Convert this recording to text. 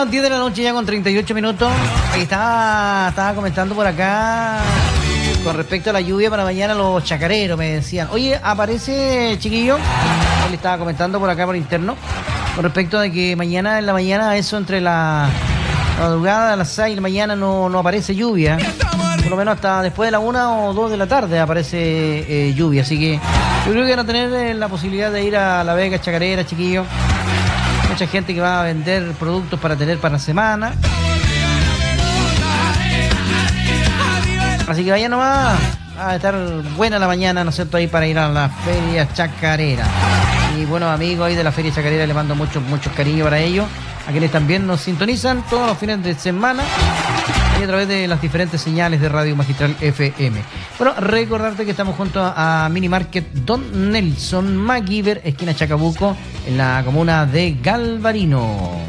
las 10 de la noche ya con 38 minutos. Ahí estaba comentando por acá con respecto a la lluvia para mañana los chacareros, me decían. Oye, aparece, chiquillo, él estaba comentando por acá por interno, con respecto de que mañana en la mañana, eso entre la madrugada a las 6 de la mañana no aparece lluvia. Por lo menos hasta después de la 1 o 2 de la tarde aparece lluvia. Así que yo creo que van a tener la posibilidad de ir a La Vega Chacarera, chiquillos. Mucha gente que va a vender productos para tener para la semana. Así que vayan nomás. Va a estar buena la mañana, ¿no es cierto?, ahí para ir a la Feria Chacarera. Y buenos amigos ahí de la Feria Chacarera, les mando muchos cariños para ellos. A quienes también nos sintonizan todos los fines de semana y a través de las diferentes señales de Radio Magistral FM. Bueno, recordarte que estamos junto a Mini Market Don Nelson MacGyver, esquina Chacabuco, en la comuna de Galvarino.